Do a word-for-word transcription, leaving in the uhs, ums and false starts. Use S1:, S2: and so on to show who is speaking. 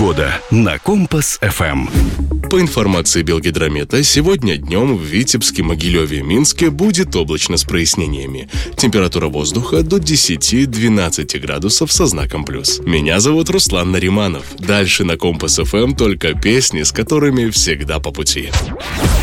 S1: Погода на Компас эф эм.
S2: По информации Белгидромета, сегодня днем в Витебске, Могилеве и Минске будет облачно с прояснениями. Температура воздуха до десяти-двенадцати градусов со знаком плюс. Меня зовут Руслан Нариманов. Дальше на Компас эф эм только песни, с которыми всегда по пути.